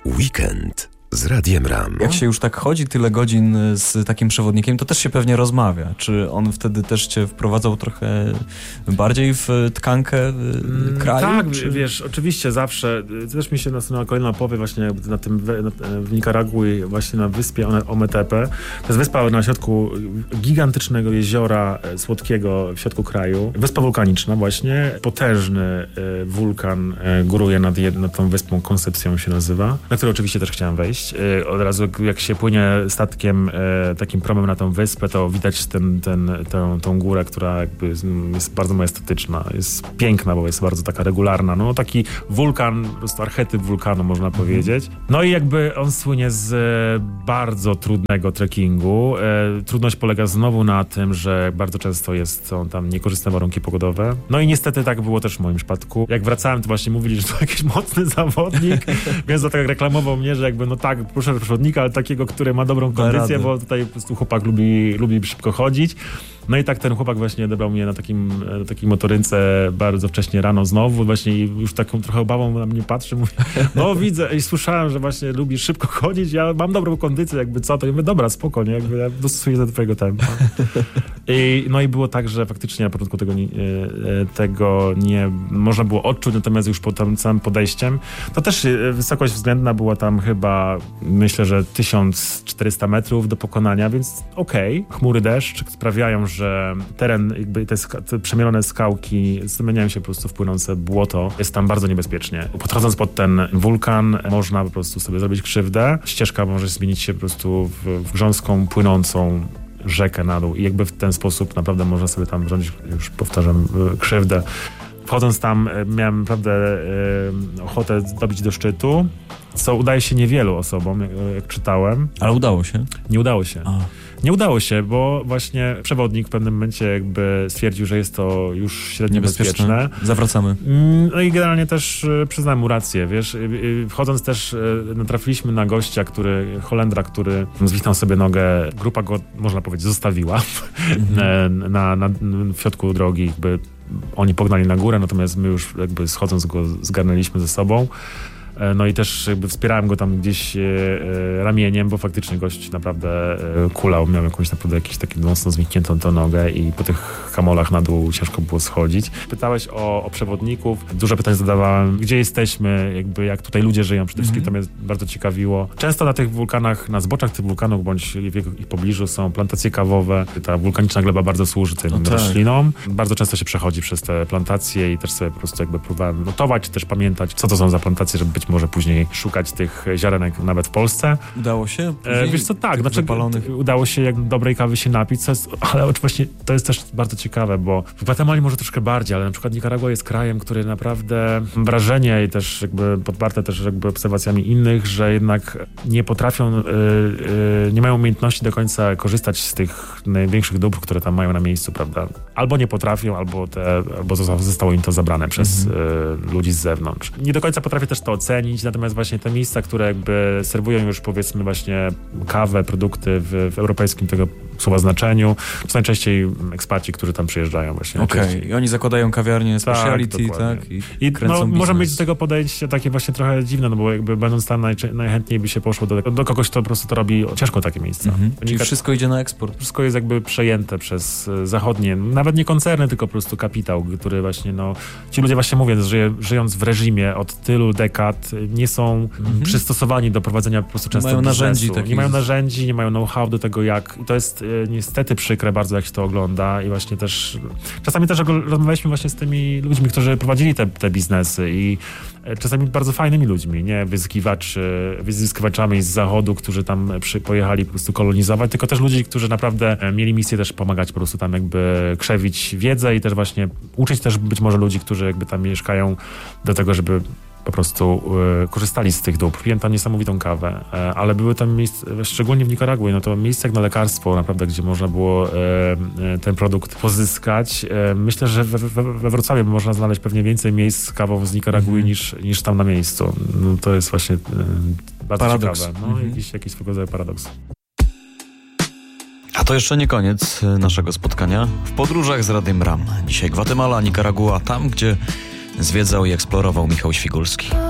Weekend z Radiem RAM. Jak się już tak chodzi tyle godzin z takim przewodnikiem, to też się pewnie rozmawia. Czy on wtedy też cię wprowadzał trochę bardziej w tkankę kraju? Tak, czy... wiesz, oczywiście zawsze. Też mi się nasunęła kolejna opowieść właśnie w Nikaragui, właśnie na wyspie Ometepe. To jest wyspa na środku gigantycznego jeziora słodkiego w środku kraju. Wyspa wulkaniczna właśnie. Potężny wulkan góruje nad tą wyspą, Koncepcją się nazywa, na którą oczywiście też chciałem wejść. Od razu jak się płynie statkiem takim promem na tą wyspę, to widać tą górę, która jakby jest bardzo majestatyczna. Jest piękna, bo jest bardzo taka regularna. No taki wulkan, po prostu archetyp wulkanu można powiedzieć. No i jakby on słynie z bardzo trudnego trekkingu. Trudność polega znowu na tym, że bardzo często są tam niekorzystne warunki pogodowe. No i niestety tak było też w moim przypadku. Jak wracałem, to właśnie mówili, że to jakiś mocny zawodnik, więc to tak reklamował mnie, że jakby no tak, proszę przewodnika, ale takiego, który ma dobrą kondycję, bo tutaj po prostu chłopak lubi szybko chodzić. No i tak ten chłopak właśnie odebrał mnie na takiej motorynce bardzo wcześnie rano znowu, właśnie już taką trochę obawą na mnie patrzy, mówi, no widzę i słyszałem, że właśnie lubisz szybko chodzić, ja mam dobrą kondycję, jakby co, to ja mówię, dobra, spokojnie, jakby ja dostosuję się do twojego tempa. No i było tak, że faktycznie na początku tego nie można było odczuć, natomiast już po tym samym podejściem, to też wysokość względna była tam chyba, myślę, że 1400 metrów do pokonania, więc okej. Chmury deszcz sprawiają, że teren, jakby te przemielone skałki zmieniają się po prostu w płynące błoto. Jest tam bardzo niebezpiecznie. Podchodząc pod ten wulkan, można po prostu sobie zrobić krzywdę. Ścieżka może zmienić się po prostu w grząską, płynącą rzekę na dół i jakby w ten sposób naprawdę można sobie tam wrząć, już powtarzam, krzywdę. Wchodząc tam miałem naprawdę ochotę dobić do szczytu, co udaje się niewielu osobom, jak czytałem. Ale udało się? Nie udało się. Nie udało się, bo właśnie przewodnik w pewnym momencie jakby stwierdził, że jest to już średnio bezpieczne. Zawracamy. No i generalnie też przyznałem mu rację, wiesz. Wchodząc też natrafiliśmy na gościa, Holendra, który zwichnął sobie nogę. Grupa go, można powiedzieć, zostawiła w środku drogi. Jakby oni pognali na górę, natomiast my już jakby schodząc go zgarnęliśmy ze sobą. No i też jakby wspierałem go tam gdzieś ramieniem, bo faktycznie gość naprawdę kulał, miał jakąś taką mocno zwichniętą tą nogę i po tych hamolach na dół ciężko było schodzić. Pytałeś o przewodników, dużo pytań zadawałem, gdzie jesteśmy, jakby jak tutaj ludzie żyją, przede wszystkim to mnie bardzo ciekawiło. Często na tych wulkanach, na zboczach tych wulkanów, bądź w ich pobliżu są plantacje kawowe. Ta wulkaniczna gleba bardzo służy tym roślinom. Bardzo często się przechodzi przez te plantacje i też sobie po prostu jakby próbowałem notować, czy też pamiętać, co to są za plantacje, żeby być może później szukać tych ziarenek nawet w Polsce. Udało się? Wiesz co, tak. Znaczy, udało się jak dobrej kawy się napić, ale właśnie to jest też bardzo ciekawe, bo w Gwatemali może troszkę bardziej, ale na przykład Nikaragua jest krajem, który naprawdę mam wrażenie i też jakby podparte też jakby obserwacjami innych, że jednak nie potrafią, nie mają umiejętności do końca korzystać z tych największych dóbr, które tam mają na miejscu, prawda? Albo nie potrafią, albo zostało im to zabrane przez ludzi z zewnątrz. Nie do końca potrafię też to ocenić, natomiast właśnie te miejsca, które jakby serwują już powiedzmy właśnie kawę, produkty w europejskim tego słowa znaczeniu, to są najczęściej ekspaci, którzy tam przyjeżdżają właśnie. I oni zakładają kawiarnię speciality, tak? I może mieć do tego podejście takie właśnie trochę dziwne, no bo jakby będąc tam najchętniej by się poszło do kogoś, kto po prostu to robi ciężko takie miejsca. Czyli wszystko idzie na eksport. Wszystko jest jakby przejęte przez zachodnie, nawet nie koncerny, tylko po prostu kapitał, który właśnie, ci ludzie właśnie mówią, że żyjąc w reżimie od tylu dekad, nie są przystosowani do prowadzenia po prostu często biznesu. Nie mają narzędzi, nie mają know-how do tego jak. I to jest niestety przykre bardzo, jak się to ogląda i właśnie też czasami też rozmawialiśmy właśnie z tymi ludźmi, którzy prowadzili te biznesy i czasami bardzo fajnymi ludźmi, nie wyzyskiwaczami z zachodu, którzy tam pojechali po prostu kolonizować, tylko też ludzi, którzy naprawdę mieli misję też pomagać po prostu tam jakby krzewić wiedzę i też właśnie uczyć też być może ludzi, którzy jakby tam mieszkają do tego, żeby po prostu korzystali z tych dóbr. Piłem tam niesamowitą kawę, ale były tam miejsca, szczególnie w Nikaragui, no to miejsce jak na lekarstwo, naprawdę, gdzie można było ten produkt pozyskać. Myślę, że we Wrocławiu można znaleźć pewnie więcej miejsc z kawą z Nikaragui niż tam na miejscu. No, to jest właśnie bardzo paradoks. Ciekawe. Jakiś swego rodzaju paradoks. A to jeszcze nie koniec naszego spotkania. W podróżach z Radiem RAM. Dzisiaj Gwatemala, Nikaragua, tam gdzie zwiedzał i eksplorował Michał Świgulski.